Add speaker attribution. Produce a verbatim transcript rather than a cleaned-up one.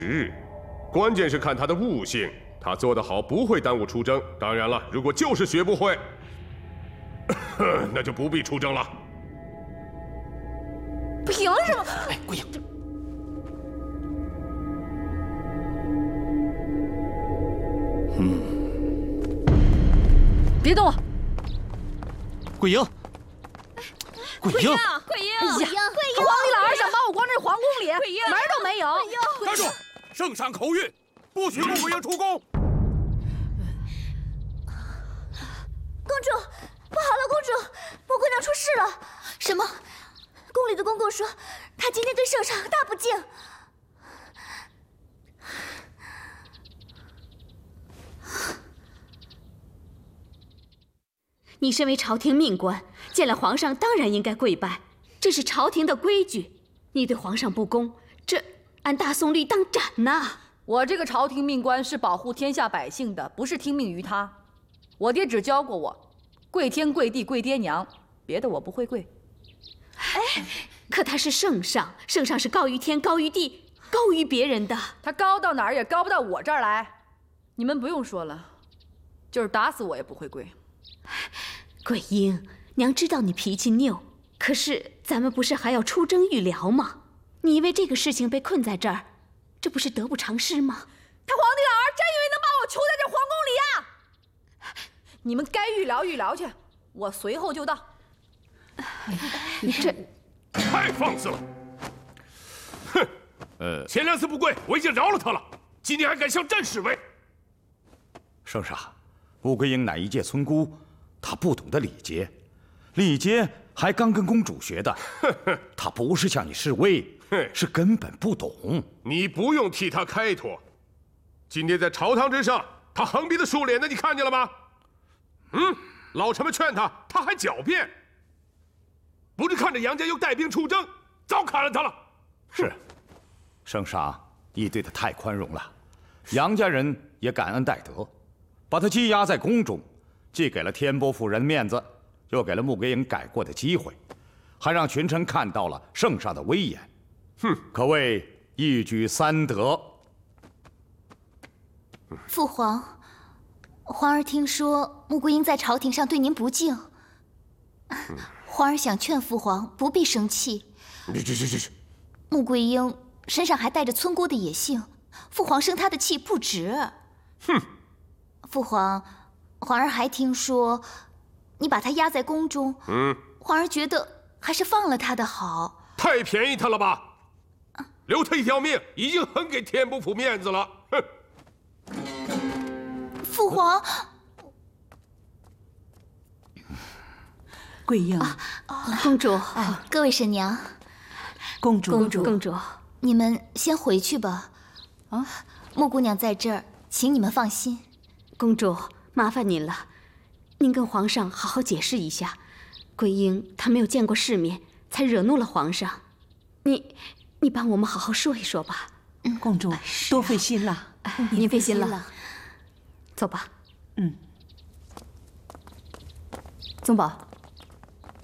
Speaker 1: 日，关键是看他的悟性。他做得好，不会耽误出征。当然了，如果就是学不会，那就不必出征了。
Speaker 2: 凭什么？
Speaker 3: 哎，桂英，
Speaker 2: 嗯，别动！
Speaker 3: 桂英，桂英，
Speaker 2: 桂英，哎呀，桂英，皇帝老儿想把我关这皇宫里，桂英门都没有。
Speaker 4: 站住！圣上口谕，不许穆桂英出宫。
Speaker 5: 公主，不好了，公主，穆姑娘出事了。什么？宫里的公公说，她今天对圣上大不敬。
Speaker 6: 你身为朝廷命官，见了皇上当然应该跪拜，这是朝廷的规矩。你对皇上不恭，这按大宋律当斩呐！
Speaker 2: 我这个朝廷命官是保护天下百姓的，不是听命于他。我爹只教过我，跪天跪地跪爹娘，别的我不会跪。
Speaker 6: 哎，可他是圣上，圣上是高于天、高于地、高于别人的。
Speaker 2: 他高到哪儿也高不到我这儿来。你们不用说了，就是打死我也不会跪。
Speaker 6: 桂英，娘知道你脾气拗，可是咱们不是还要出征御辽吗？你因为这个事情被困在这儿，这不是得不偿失吗？
Speaker 2: 他皇帝老儿真以为能把我囚在这皇宫里呀？你们该御辽御辽去，我随后就到。
Speaker 6: 你这
Speaker 1: 太放肆了！哼，呃，前两次不跪，我已经饶了他了，今天还敢向朕示威？
Speaker 4: 圣上，穆桂英乃一介村姑，她不懂得礼节，礼节还刚跟公主学的。她不是向你示威，是根本不懂。
Speaker 1: 你不用替她开脱。今天在朝堂之上，她横鼻子竖脸的，你看见了吗？嗯，老臣们劝她，她还狡辩。不是看着杨家又带兵出征，早砍了他了。
Speaker 4: 是，圣上亦对他太宽容了。杨家人也感恩戴德，把他羁押在宫中，既给了天波夫人面子，又给了穆桂英改过的机会，还让群臣看到了圣上的威严。哼，可谓一举三得。
Speaker 5: 父皇，皇儿听说穆桂英在朝廷上对您不敬。嗯皇儿想劝父皇不必生气。
Speaker 1: 这这这这，
Speaker 5: 穆桂英身上还带着村姑的野性，父皇生她的气不值。
Speaker 1: 哼！
Speaker 5: 父皇，皇儿还听说你把她压在宫中，嗯，皇儿觉得还是放了她的好。
Speaker 1: 太便宜她了吧？留她一条命，已经很给天不府面子了。哼！
Speaker 5: 父皇。
Speaker 7: 桂英，
Speaker 6: 啊公主，
Speaker 5: 啊，各位婶娘，
Speaker 7: 公主，
Speaker 6: 公主，公主，
Speaker 5: 你们先回去吧。啊，穆姑娘在这儿，请你们放心。
Speaker 6: 公主，麻烦您了，您跟皇上好好解释一下。桂英她没有见过世面，才惹怒了皇上。你，你帮我们好好说一说吧。
Speaker 7: 嗯，公主多费心了，
Speaker 6: 您费心了。走吧。
Speaker 7: 嗯，
Speaker 2: 宗宝。